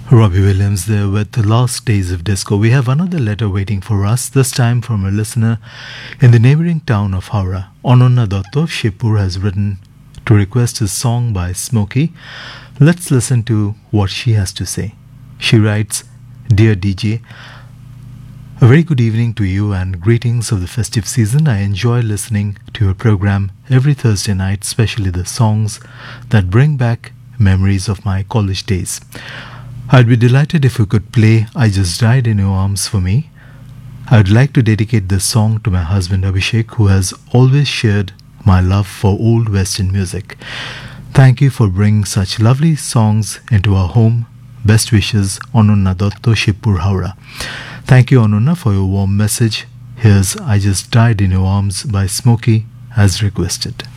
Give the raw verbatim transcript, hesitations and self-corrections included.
Robbie Williams there with the last days of disco. We have another letter waiting for us, this time from a listener in the neighboring town of Howrah. Anonna Dotto of Shibpur has written to request a song by Smokey. Let's listen to what she has to say. She writes, Dear D J, a very good evening to you and greetings of the festive season. I enjoy listening to your program every Thursday night, especially the songs that bring back memories of my college days. I'd be delighted if you could play I Just Died in Your Arms for me. I'd like to dedicate this song to my husband Abhishek, who has always shared my love for old Western music. Thank you for bringing such lovely songs into our home. Best wishes, Anonna Dotto, Shibpur, Howrah. Thank you, Anonna, for your warm message. Here's I Just Died in Your Arms by Smokey as requested.